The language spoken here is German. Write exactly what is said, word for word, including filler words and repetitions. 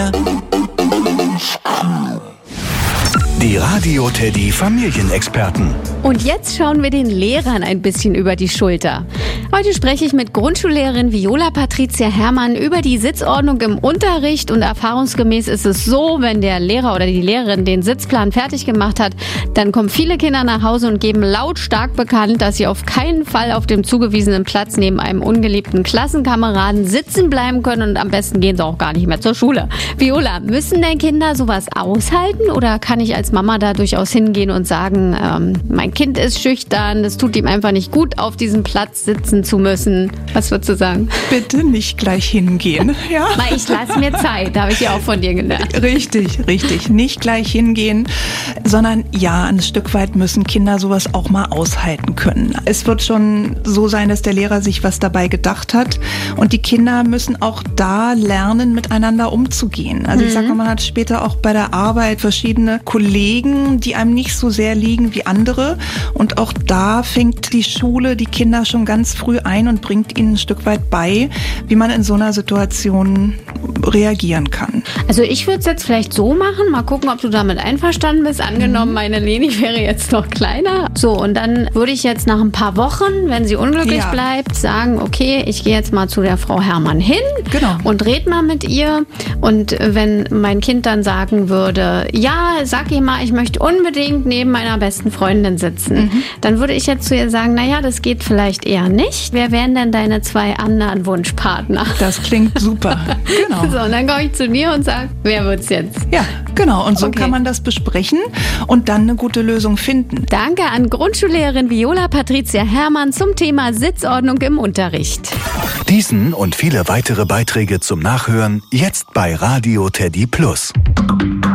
mir. Die Radio Teddy Familienexperten. Und jetzt schauen wir den Lehrern ein bisschen über die Schulter. Heute spreche ich mit Grundschullehrerin Viola Patricia Herrmann über die Sitzordnung im Unterricht. Und erfahrungsgemäß ist es so, wenn der Lehrer oder die Lehrerin den Sitzplan fertig gemacht hat, dann kommen viele Kinder nach Hause und geben lautstark bekannt, dass sie auf keinen Fall auf dem zugewiesenen Platz neben einem ungeliebten Klassenkameraden sitzen bleiben können und am besten gehen sie auch gar nicht mehr zur Schule. Viola, müssen denn Kinder sowas aushalten oder kann ich als Mama da durchaus hingehen und sagen, ähm, mein Kind ist schüchtern, es tut ihm einfach nicht gut, auf diesem Platz sitzen zu müssen. Was würdest du sagen? Bitte nicht gleich hingehen. Ja? Na, ich lasse mir Zeit, habe ich ja auch von dir gelernt. Richtig, richtig. Nicht gleich hingehen, sondern ja, ein Stück weit müssen Kinder sowas auch mal aushalten können. Es wird schon so sein, dass der Lehrer sich was dabei gedacht hat und die Kinder müssen auch da lernen, miteinander umzugehen. Also mhm. ich sag mal, man hat später auch bei der Arbeit verschiedene Kollegen, die einem nicht so sehr liegen wie andere. Und auch da fängt die Schule die Kinder schon ganz früh ein und bringt ihnen ein Stück weit bei, wie man in so einer Situation reagieren kann. Also ich würde es jetzt vielleicht so machen, mal gucken, ob du damit einverstanden bist. Angenommen, meine Leni wäre jetzt noch kleiner. So, und dann würde ich jetzt nach ein paar Wochen, wenn sie unglücklich ja. bleibt, sagen, okay, ich gehe jetzt mal zu der Frau Herrmann hin genau. und red mal mit ihr. Und wenn mein Kind dann sagen würde, ja, sag ihr mal, ich möchte unbedingt neben meiner besten Freundin sitzen, mhm. dann würde ich jetzt zu ihr sagen, naja, das geht vielleicht eher nicht. Wer wären denn deine zwei anderen Wunschpartner? Das klingt super. Genau. So, und dann komme ich zu dir und sage, wer wird's jetzt? Ja, genau. Und so okay. kann man das besprechen und dann eine gute Lösung finden. Danke an Grundschullehrerin Viola Patricia Herrmann zum Thema Sitzordnung im Unterricht. Diesen und viele weitere Beiträge zum Nachhören jetzt bei Radio Teddy Plus.